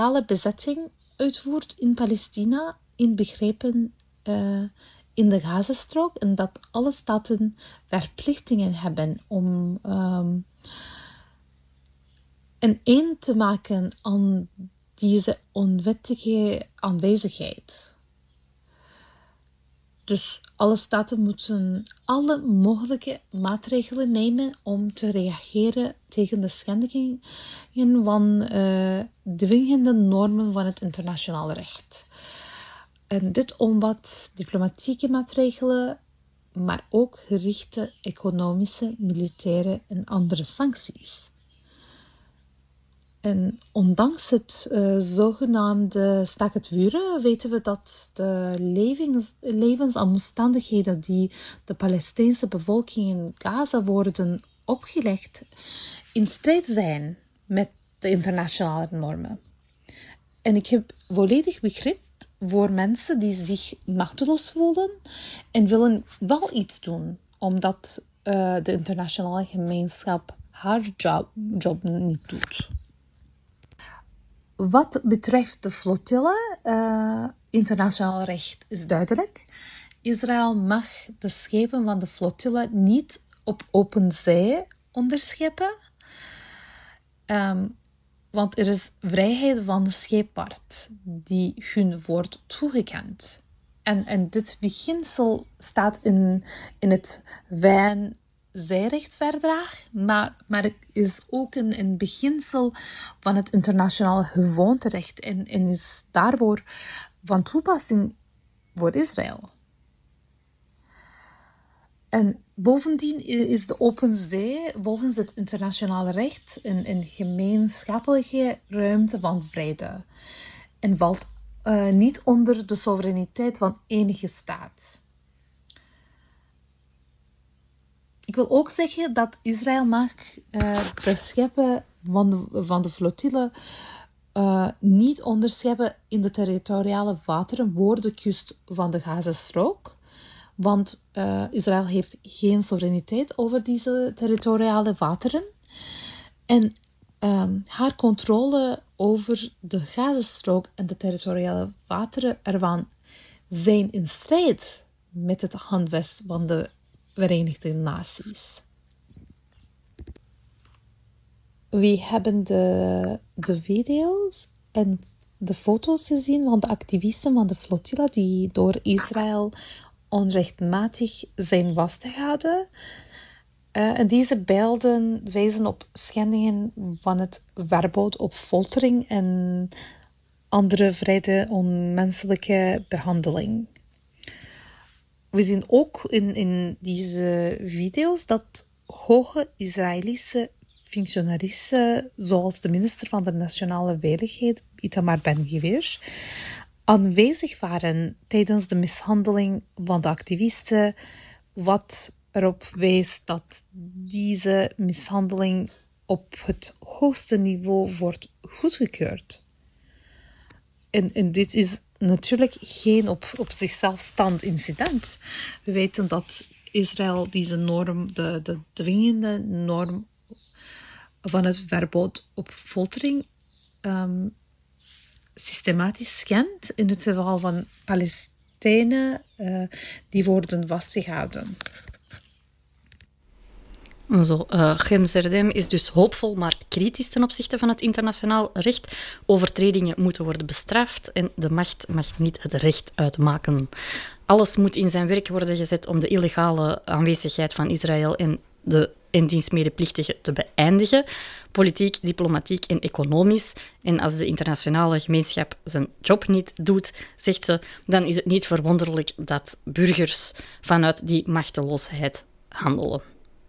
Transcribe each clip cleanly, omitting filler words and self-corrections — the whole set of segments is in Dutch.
bezetting uitvoert in Palestina, inbegrepen in de Gazastrook, en dat alle staten verplichtingen hebben om een eind te maken aan deze onwettige aanwezigheid. Dus alle staten moeten alle mogelijke maatregelen nemen om te reageren tegen de schendingen van dwingende normen van het internationaal recht. En dit omvat diplomatieke maatregelen, maar ook gerichte economische, militaire en andere sancties. En ondanks het zogenaamde staakt het vuren weten we dat de levensomstandigheden die de Palestijnse bevolking in Gaza worden opgelegd in strijd zijn met de internationale normen. En ik heb volledig begrip voor mensen die zich machteloos voelen en willen wel iets doen, omdat de internationale gemeenschap haar job niet doet. Wat betreft de flottille, internationaal recht is duidelijk. Israël mag de schepen van de flottille niet op open zee onderschepen, want er is vrijheid van de scheepvaart die hun wordt toegekend. En dit beginsel staat in het Wijn-Zeerechtverdrag, maar het is ook een beginsel van het internationale gewoonterecht en is daarvoor van toepassing voor Israël. En bovendien is de open zee volgens het internationale recht een gemeenschappelijke ruimte van vrede en valt niet onder de soevereiniteit van enige staat. Ik wil ook zeggen dat Israël mag de schepen van de flottille niet onderscheppen in de territoriale wateren voor de kust van de Gazastrook. Want Israël heeft geen soevereiniteit over deze territoriale wateren. En haar controle over de Gazastrook en de territoriale wateren ervan zijn in strijd met het handvest van de Verenigde Naties. We hebben de video's en de foto's gezien van de activisten van de flottille die door Israël onrechtmatig zijn vastgehouden. En deze beelden wijzen op schendingen van het verbod op foltering en andere vrije onmenselijke behandeling. We zien ook in deze video's dat hoge Israëlische functionarissen, zoals de minister van de Nationale Veiligheid, Itamar Ben-Gvir, aanwezig waren tijdens de mishandeling van de activisten, wat erop wijst dat deze mishandeling op het hoogste niveau wordt goedgekeurd. En dit is natuurlijk geen op zichzelf staand incident. We weten dat Israël deze norm, de dwingende norm van het verbod op foltering, systematisch schendt in het geval van Palestijnen die worden vastgehouden. Chem Zerdem is dus hoopvol, maar kritisch ten opzichte van het internationaal recht. Overtredingen moeten worden bestraft en de macht mag niet het recht uitmaken. Alles moet in zijn werk worden gezet om de illegale aanwezigheid van Israël en diens medeplichtigen te beëindigen. Politiek, diplomatiek en economisch. En als de internationale gemeenschap zijn job niet doet, zegt ze, dan is het niet verwonderlijk dat burgers vanuit die machteloosheid handelen.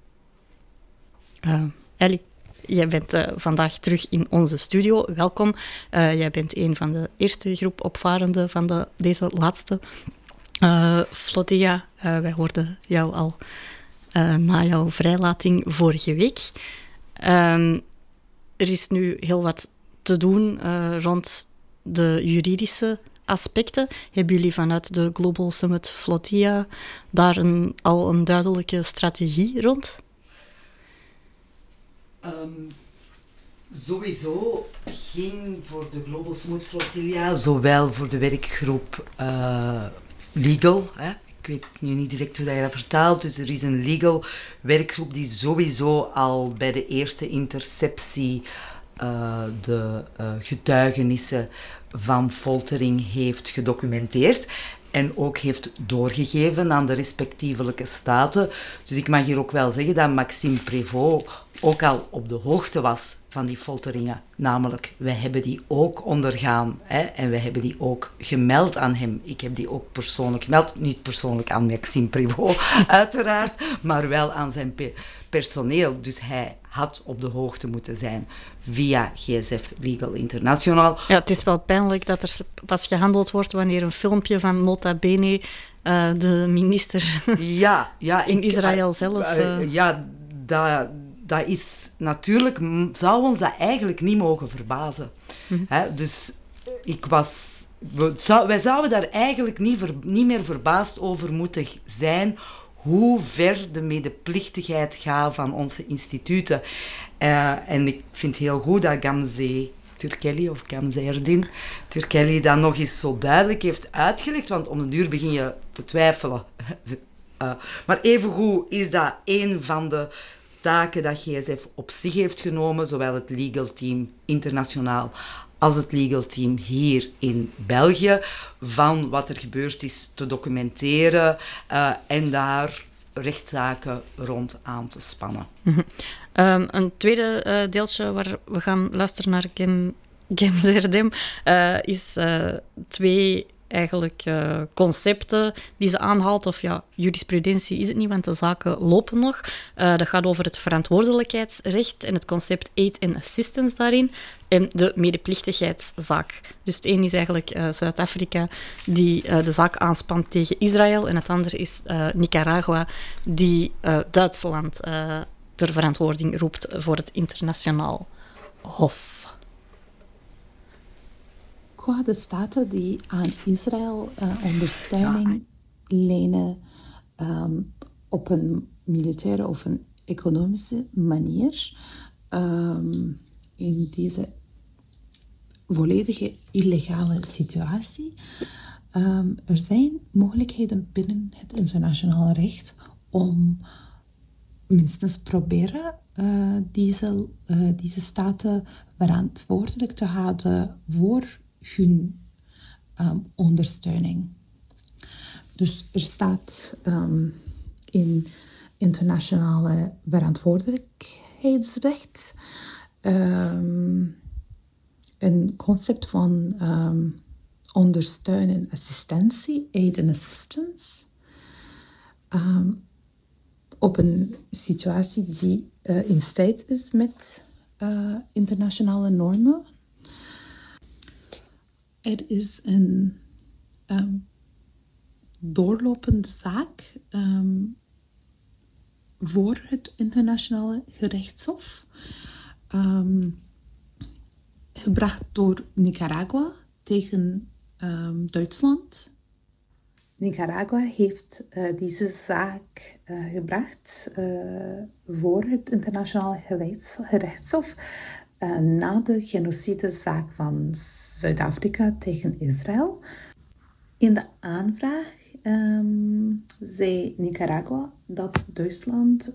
Ellie, jij bent vandaag terug in onze studio. Welkom. Jij bent een van de eerste groep opvarenden van deze laatste flottilla. Wij hoorden jou al na jouw vrijlating vorige week. Er is nu heel wat te doen rond de juridische aspecten. Hebben jullie vanuit de Global Summit Flotilla daar al een duidelijke strategie rond? Sowieso ging voor de Global Smooth Flotilla, zowel voor de werkgroep Legal, hè. Ik weet nu niet direct hoe dat je dat vertaalt, dus er is een legal werkgroep die sowieso al bij de eerste interceptie de getuigenissen van foltering heeft gedocumenteerd en ook heeft doorgegeven aan de respectievelijke staten. Dus ik mag hier ook wel zeggen dat Maxime Prévost ook al op de hoogte was van die folteringen. Namelijk, wij hebben die ook ondergaan, hè, en wij hebben die ook gemeld aan hem. Ik heb die ook persoonlijk gemeld. Niet persoonlijk aan Maxime Prévost, uiteraard, maar wel aan zijn personeel. Dus hij had op de hoogte moeten zijn via GSF Legal International. Ja, het is wel pijnlijk dat er pas gehandeld wordt wanneer een filmpje van Nota Bene de minister in Israël zelf... Dat is natuurlijk... Zou ons dat eigenlijk niet mogen verbazen. Hè? Dus wij zouden daar eigenlijk niet meer verbaasd over moeten zijn hoe ver de medeplichtigheid gaat van onze instituten. En ik vind het heel goed dat Gamze Turkelli of Gamze Erdin Turkelli dat nog eens zo duidelijk heeft uitgelegd, want om een duur begin je te twijfelen. Maar evengoed is dat een van de taken dat GSF op zich heeft genomen, zowel het legal team internationaal als het legal team hier in België, van wat er gebeurd is te documenteren en daar rechtszaken rond aan te spannen. Een tweede deeltje waar we gaan luisteren naar Gemzerdem is twee eigenlijk concepten die ze aanhaalt, of ja, jurisprudentie is het niet, want de zaken lopen nog. Dat gaat over het verantwoordelijkheidsrecht en het concept aid and assistance daarin en de medeplichtigheidszaak. Dus het een is eigenlijk Zuid-Afrika die de zaak aanspant tegen Israël en het andere is Nicaragua die Duitsland ter verantwoording roept voor het internationaal hof. Qua de staten die aan Israël ondersteuning lenen op een militaire of een economische manier in deze volledige illegale situatie. Er zijn mogelijkheden binnen het internationaal recht om minstens proberen deze staten verantwoordelijk te houden voor hun ondersteuning. Dus er staat in internationale verantwoordelijkheidsrecht een concept van ondersteunen, assistentie, aid and assistance, op een situatie die in strijd is met internationale normen. Er is een doorlopende zaak voor het internationale gerechtshof, gebracht door Nicaragua tegen Duitsland. Nicaragua heeft deze zaak gebracht voor het internationale gerechtshof na de genocidezaak van Zuid-Afrika tegen Israël. In de aanvraag zei Nicaragua dat Duitsland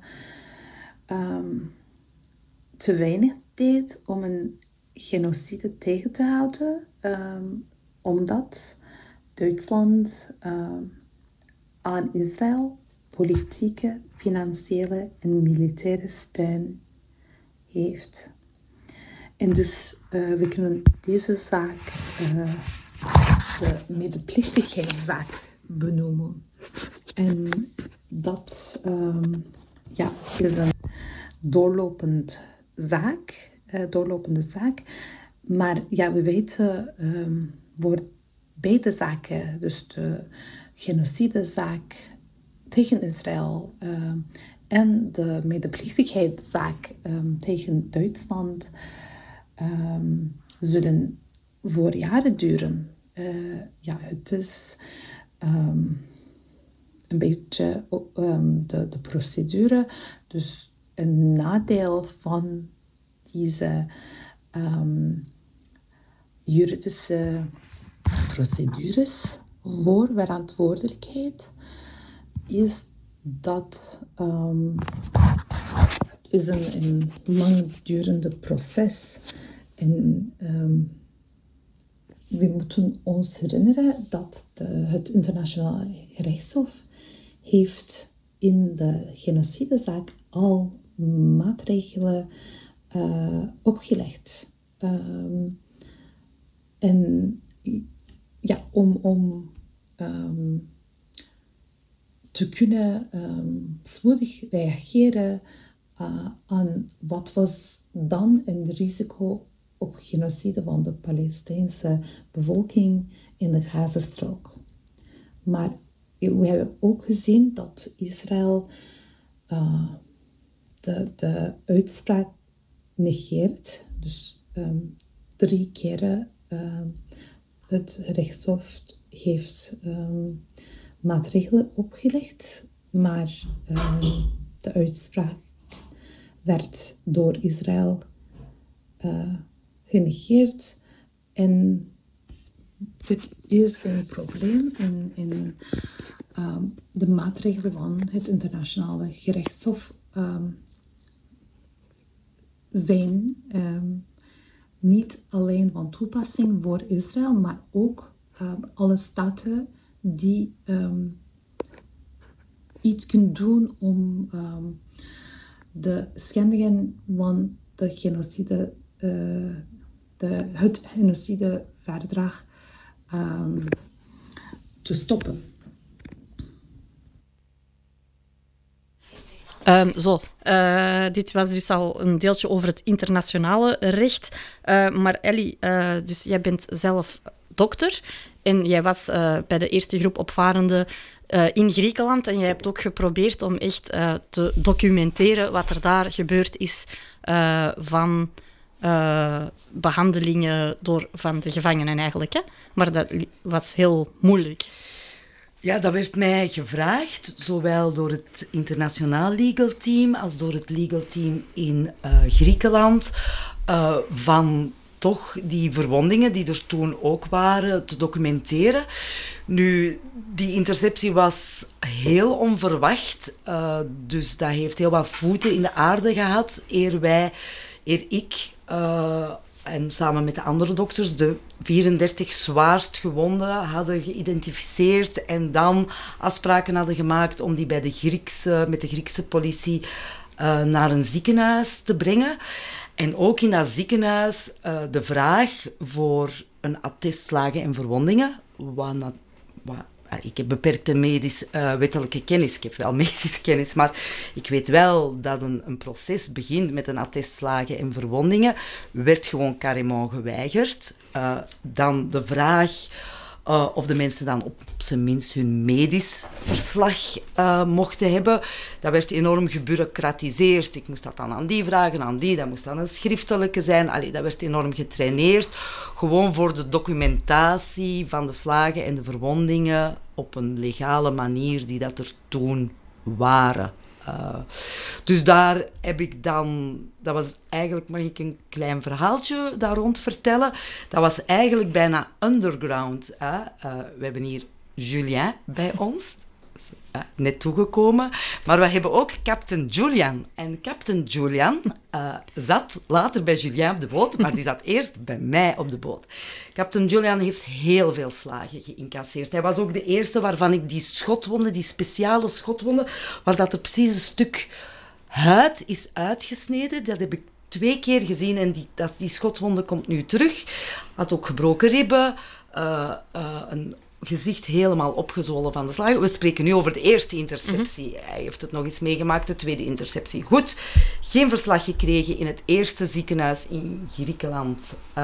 te weinig deed om een genocide tegen te houden, omdat Duitsland aan Israël politieke, financiële en militaire steun heeft. En dus we kunnen deze zaak de medeplichtigheidszaak benoemen. En dat is een doorlopende zaak. Maar ja, we weten voor beide zaken, dus de genocidezaak tegen Israël en de medeplichtigheidszaak tegen Duitsland zullen voor jaren duren. Het is een beetje de procedure. Dus een nadeel van precieze juridische procedures voor verantwoordelijkheid is dat het is een langdurende proces en we moeten ons herinneren dat het internationale gerechtshof heeft in de genocidezaak al maatregelen opgelegd. En ja, om te kunnen spoedig reageren aan wat was dan een risico op genocide van de Palestijnse bevolking in de Gazastrook. Maar we hebben ook gezien dat Israël de uitspraak negeert. Dus 3 keren het rechtshof heeft maatregelen opgelegd, maar de uitspraak werd door Israël genegeerd. En dit is een probleem in de maatregelen van het internationale gerechtshof zijn niet alleen van toepassing voor Israël, maar ook alle staten die iets kunnen doen om de schendingen van de genocide, het genocideverdrag te stoppen. Dit was dus al een deeltje over het internationale recht. Maar Ellie, dus jij bent zelf dokter en jij was bij de eerste groep opvarenden in Griekenland en jij hebt ook geprobeerd om echt te documenteren wat er daar gebeurd is van behandelingen van de gevangenen eigenlijk. Hè? Maar dat was heel moeilijk. Ja, dat werd mij gevraagd, zowel door het internationaal legal team als door het legal team in Griekenland, van toch die verwondingen die er toen ook waren te documenteren. Nu, die interceptie was heel onverwacht, dus dat heeft heel wat voeten in de aarde gehad, eer ik en samen met de andere dokters de 34 zwaarst gewonden hadden geïdentificeerd en dan afspraken hadden gemaakt om die met de Griekse politie naar een ziekenhuis te brengen. En ook in dat ziekenhuis de vraag voor een attest slagen en verwondingen. Ik heb beperkte wettelijke kennis. Ik heb wel medische kennis, maar ik weet wel dat een proces begint met een attest slagen en verwondingen. Werd gewoon carrément geweigerd. Dan de vraag of de mensen dan op zijn minst hun medisch verslag mochten hebben. Dat werd enorm gebureaucratiseerd. Ik moest dat dan aan die vragen, aan die. Dat moest dan een schriftelijke zijn. Dat werd enorm getraineerd. Gewoon voor de documentatie van de slagen en de verwondingen op een legale manier die dat er toen waren. Dus daar heb ik dan... Dat was eigenlijk, mag ik een klein verhaaltje daar rond vertellen? Dat was eigenlijk bijna underground. We hebben hier Julien bij ons. Net toegekomen. Maar we hebben ook Captain Julian. En Captain Julian zat later bij Julien op de boot, maar die zat eerst bij mij op de boot. Captain Julian heeft heel veel slagen geïncasseerd. Hij was ook de eerste waarvan ik die schotwonden, die speciale schotwonden, waar dat er precies een stuk huid is uitgesneden, dat heb ik 2 keer gezien en die schotwonde komt nu terug. Had ook gebroken ribben, een gezicht helemaal opgezwollen van de slagen. We spreken nu over de eerste interceptie. Mm-hmm. Hij heeft het nog eens meegemaakt, de tweede interceptie. Goed, geen verslag gekregen in het eerste ziekenhuis in Griekenland.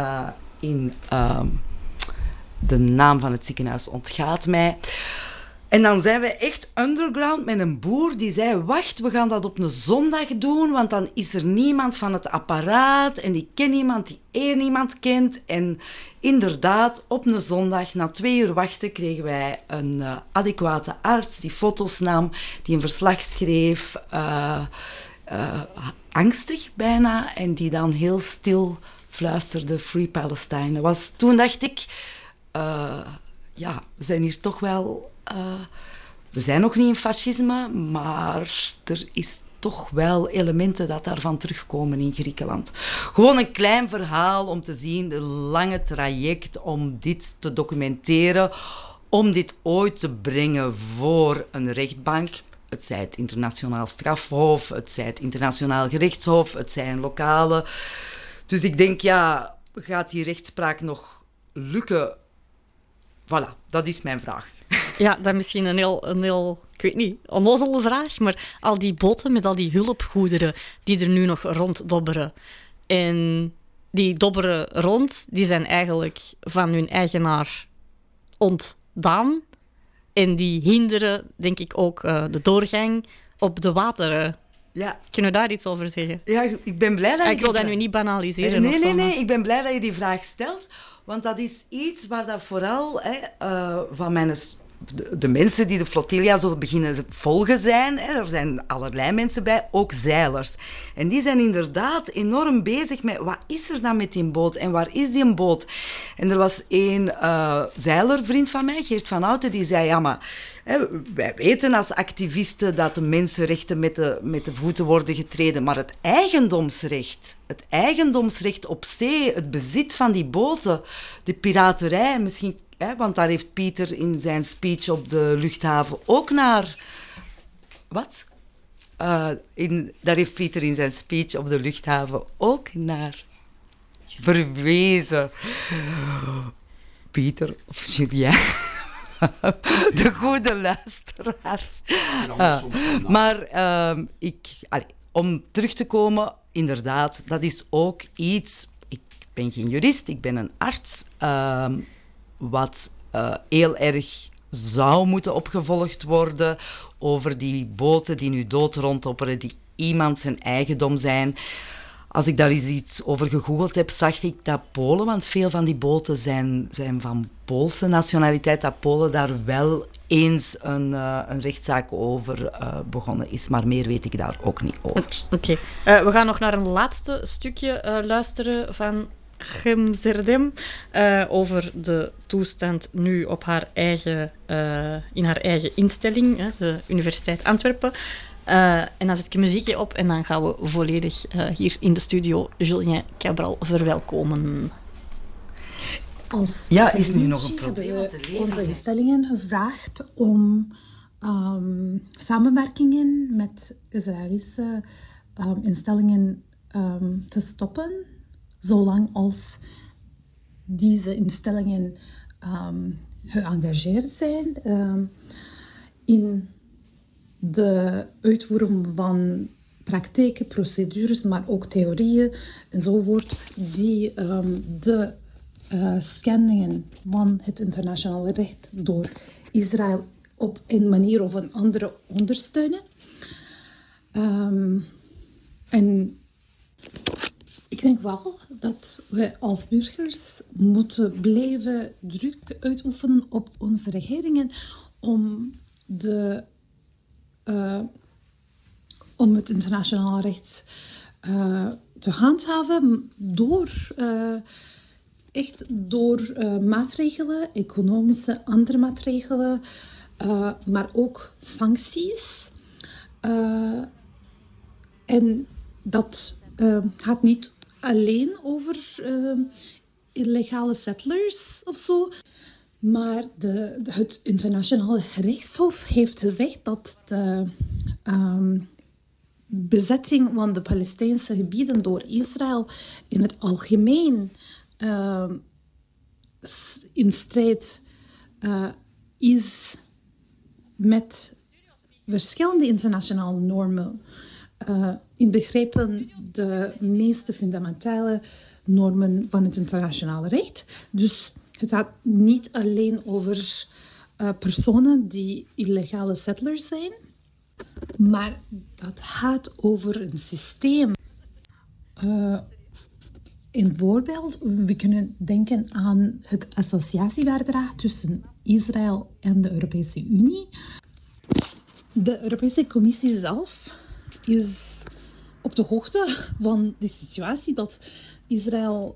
De naam van het ziekenhuis ontgaat mij. En dan zijn we echt underground met een boer die zei, wacht, we gaan dat op een zondag doen, want dan is er niemand van het apparaat en ik ken iemand die niemand kent. En inderdaad, op een zondag, na 2 uur wachten, kregen wij een adequate arts die foto's nam, die een verslag schreef, angstig bijna en die dan heel stil fluisterde Free Palestine. Toen dacht ik, we zijn hier toch wel... we zijn nog niet in fascisme, maar er is toch wel elementen dat daarvan terugkomen in Griekenland. Gewoon een klein verhaal om te zien, de lange traject om dit te documenteren, om dit ooit te brengen voor een rechtbank. Het zij het internationaal strafhof, het zij het internationaal gerechtshof, het zij een lokale. Dus ik denk, gaat die rechtspraak nog lukken? Voilà, dat is mijn vraag. Ja, dat is misschien een heel, ik weet niet, onnozele vraag, maar al die boten met al die hulpgoederen die er nu nog ronddobberen. En die dobberen rond, die zijn eigenlijk van hun eigenaar ontdaan. En die hinderen, denk ik, ook de doorgang op de wateren. Ja. Kunnen we daar iets over zeggen? Ja, ik ben blij dat je... Ik wil dat nu niet banaliseren. Nee, ik ben blij dat je die vraag stelt. Want dat is iets waar dat vooral van de mensen die de flotilla zullen beginnen volgen zijn. Er zijn allerlei mensen bij, ook zeilers. En die zijn inderdaad enorm bezig met wat is er dan met die boot en waar is die boot? En er was één zeilervriend van mij, Geert van Houten, die zei, ja, maar wij weten als activisten dat de mensenrechten met de voeten worden getreden, maar het eigendomsrecht op zee, het bezit van die boten, de piraterij, misschien... want daar heeft Pieter in zijn speech op de luchthaven ook naar... Wat? Daar heeft Pieter in zijn speech op de luchthaven ook naar verwezen. Pieter of Julien. De goede luisteraars. Maar om terug te komen, inderdaad, dat is ook iets... Ik ben geen jurist, ik ben een arts... wat heel erg zou moeten opgevolgd worden over die boten die nu dood ronddobberen, die iemand zijn eigendom zijn. Als ik daar eens iets over gegoogeld heb, zag ik dat Polen, want veel van die boten zijn van Poolse nationaliteit, dat Polen daar wel eens een rechtszaak over begonnen is. Maar meer weet ik daar ook niet over. Oké. We gaan nog naar een laatste stukje luisteren van Gemzerdem over de toestand nu op in haar eigen instelling, de Universiteit Antwerpen. En dan zet ik een muziekje op en dan gaan we volledig hier in de studio Julien Cabral verwelkomen. Is nu nog een probleem om te leren? Onze instellingen gevraagd om samenwerkingen met Israëlische instellingen te stoppen, zolang als deze instellingen geëngageerd zijn in de uitvoering van praktijken, procedures, maar ook theorieën enzovoort, die de schendingen van het internationale recht door Israël op een manier of een andere ondersteunen. En ik denk wel dat we als burgers moeten blijven druk uitoefenen op onze regeringen om het internationaal recht te handhaven door maatregelen, economische andere maatregelen, maar ook sancties. En dat gaat niet alleen over illegale settlers of zo. Maar het internationale rechtshof heeft gezegd dat de bezetting van de Palestijnse gebieden door Israël in het algemeen in strijd is met verschillende internationale normen. Inbegrepen de meeste fundamentele normen van het internationale recht. Dus het gaat niet alleen over personen die illegale settlers zijn, maar dat gaat over een systeem. Een voorbeeld, we kunnen denken aan het associatieverdrag tussen Israël en de Europese Unie. De Europese Commissie zelf is op de hoogte van de situatie dat Israël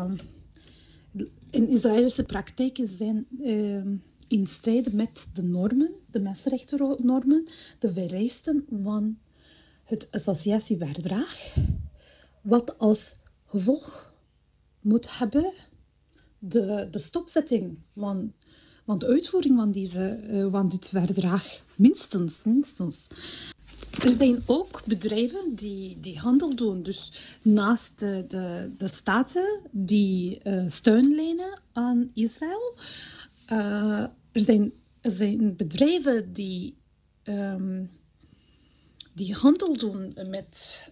en Israëlische praktijken zijn in strijd met de normen, de mensenrechtennormen, de vereisten van het associatieverdrag, wat als gevolg moet hebben de stopzetting van de uitvoering van dit verdrag. Minstens. Er zijn ook bedrijven die handel doen. Dus naast de staten die steun lenen aan Israël, er zijn bedrijven die handel doen met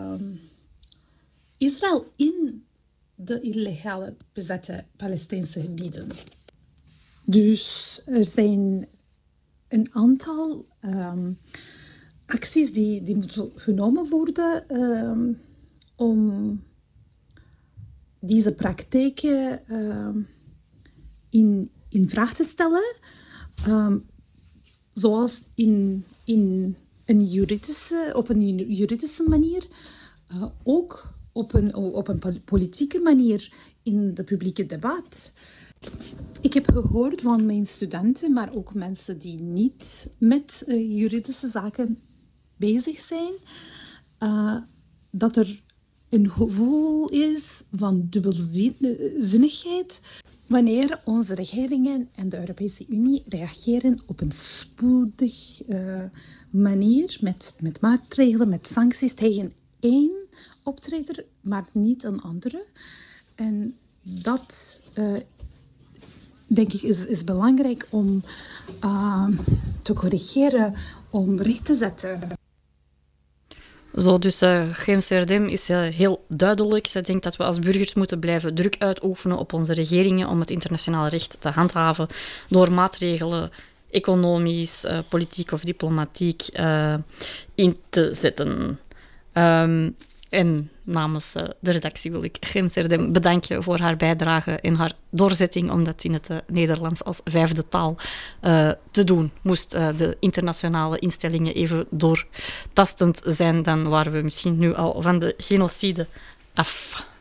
Israël in de illegale bezette Palestijnse gebieden. Dus er zijn een aantal acties die moeten genomen worden om deze praktijken in vraag te stellen, zoals op een juridische manier, ook op een politieke manier in de publieke debat. Ik heb gehoord van mijn studenten, maar ook mensen die niet met juridische zaken bezig zijn, dat er een gevoel is van dubbelzinnigheid wanneer onze regeringen en de Europese Unie reageren op een spoedig manier met maatregelen, met sancties tegen één optreder, maar niet een andere. En dat denk ik is belangrijk om te corrigeren, om recht te zetten. Zo, dus Gem Serdem is heel duidelijk. Zij denkt dat we als burgers moeten blijven druk uitoefenen op onze regeringen om het internationaal recht te handhaven door maatregelen economisch, politiek of diplomatiek in te zetten. En namens de redactie wil ik Gem Serdem bedanken voor haar bijdrage en haar doorzetting om dat in het Nederlands als vijfde taal te doen. Moest de internationale instellingen even doortastend zijn, dan waren we misschien nu al van de genocide af.